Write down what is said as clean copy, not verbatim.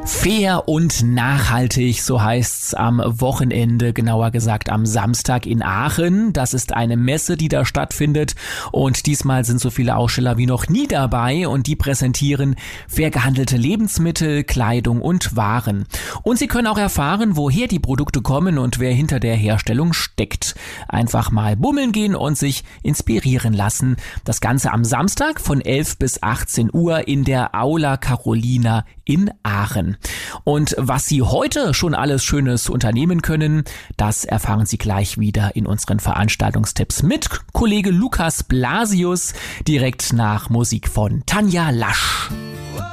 Fair und nachhaltig, so heißt's am Wochenende, genauer gesagt am Samstag in Aachen. Das ist eine Messe, die da stattfindet und diesmal sind so viele Aussteller wie noch nie dabei und die präsentieren fair gehandelte Lebensmittel, Kleidung und Waren. Und Sie können auch erfahren, woher die Produkte kommen und wer hinter der Herstellung steckt. Einfach mal bummeln gehen und sich inspirieren lassen. Das Ganze am Samstag von 11 bis 18 Uhr in der Aula Carolina in Aachen. Und was Sie heute schon alles Schönes unternehmen können, das erfahren Sie gleich wieder in unseren Veranstaltungstipps mit Kollege Lukas Blasius direkt nach Musik von Tanja Lasch.